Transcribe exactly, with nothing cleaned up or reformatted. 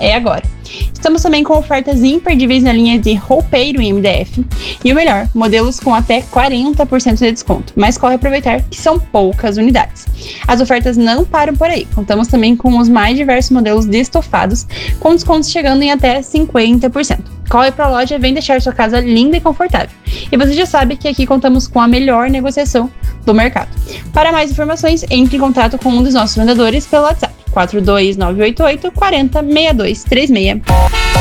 é agora. Estamos também com ofertas imperdíveis na linha de roupeiro em M D F. E o melhor, modelos com até quarenta por cento de desconto. Mas corre aproveitar que são poucas unidades. As ofertas não param por aí. Contamos também com os mais diversos modelos de estofados, com descontos chegando em até cinquenta por cento. Corre pra loja e vem deixar sua casa linda e confortável. E você já sabe que aqui contamos com a melhor negociação do mercado. Para mais informações, entre em contato com um dos nossos vendedores pelo WhatsApp quatro dois nove oito oito, quatro zero, seis dois três seis.